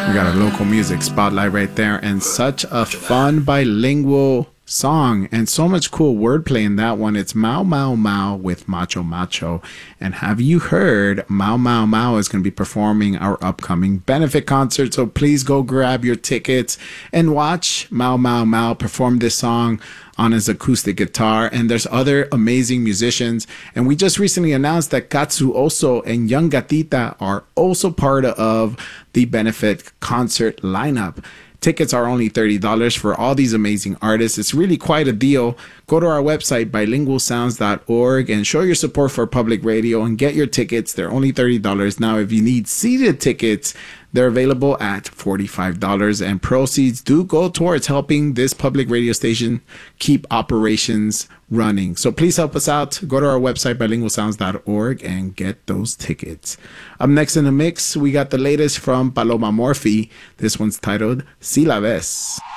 We got a local music spotlight right there, and such a fun bilingual song and so much cool wordplay in that one. It's Mau Mau Mau with Macho Macho. And have you heard Mau Mau Mau is going to be performing our upcoming benefit concert? So please go grab your tickets and watch Mau Mau Mau perform this song on his acoustic guitar. And there's other amazing musicians. And we just recently announced that Katsu Oso and Young Gatita are also part of the benefit concert lineup. Tickets are only $30 for all these amazing artists. It's really quite a deal. Go to our website, bilingualsounds.org, and show your support for public radio and get your tickets. They're only $30. Now, if you need seated tickets, they're available at $45, and proceeds do go towards helping this public radio station keep operations running. So please help us out. Go to our website, bilingualsounds.org, and get those tickets. Up next in the mix, we got the latest from Paloma Morphy. This one's titled Si La Ves.